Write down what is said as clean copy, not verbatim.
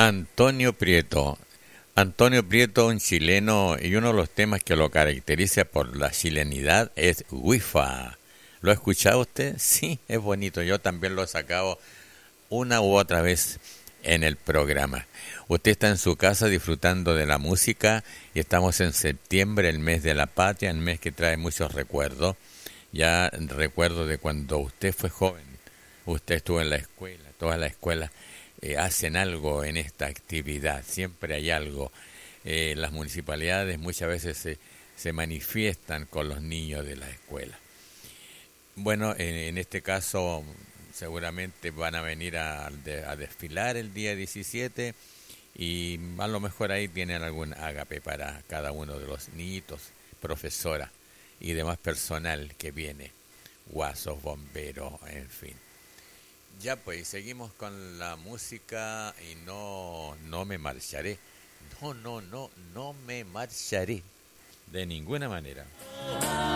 Antonio Prieto. Antonio Prieto, un chileno, y uno de los temas que lo caracteriza por la chilenidad es Wifa. ¿Lo ha escuchado usted? Sí, es bonito. Yo también lo he sacado una u otra vez en el programa. Usted está en su casa disfrutando de la música y estamos en septiembre, el mes de la patria, el mes que trae muchos recuerdos. Ya recuerdo de cuando usted fue joven, usted estuvo en la escuela, todas las escuelas hacen algo en esta actividad, siempre hay algo. Las municipalidades muchas veces se manifiestan con los niños de la escuela. Bueno, en este caso seguramente van a venir a desfilar el día 17 y a lo mejor ahí tienen algún ágape para cada uno de los niñitos, profesora y demás personal que viene, guasos, bomberos, en fin. Ya pues, seguimos con la música y no me marcharé. No me marcharé de ninguna manera.